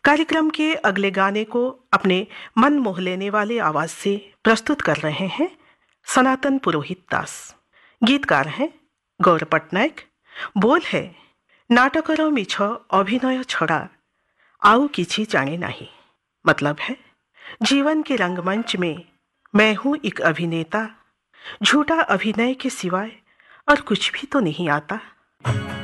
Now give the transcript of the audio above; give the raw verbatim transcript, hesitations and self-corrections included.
कार्यक्रम के अगले गाने को अपने मन मोह लेने वाले आवाज से प्रस्तुत कर रहे हैं सनातन पुरोहित दास। गीतकार हैं गौर पट्टनायक। बोल है नाटकर मिछ अभिनय छड़ा आउ किछि जाने नहीं। मतलब है जीवन के रंगमंच में मैं हूं एक अभिनेता, झूठा अभिनय के सिवाय और कुछ भी तो नहीं आता।